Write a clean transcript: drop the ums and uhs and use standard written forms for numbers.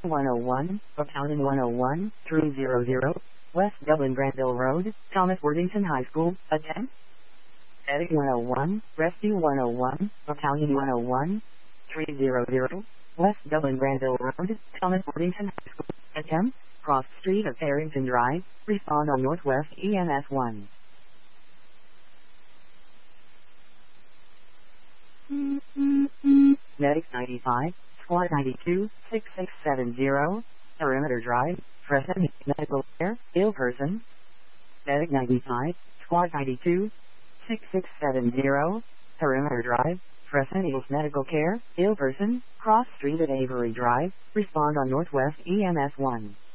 101, Uptown 101, 300, West Dublin Granville Road, Thomas Worthington High School, attempt. Medic 101, Rescue 101, Battalion 101, 300, West Dublin Granville Road, Thomas Worthington High School, attempt, cross street of Farrington Drive, respond on Northwest EMS 1. Medic 95, Squad 92, 6670, Perimeter Drive, Fresno Medical Care, ill person. Medic 95, Squad 92, 6670, Perimeter Drive, Fresno Hills Medical Care, ill person, cross street at Avery Drive, respond on Northwest EMS 1.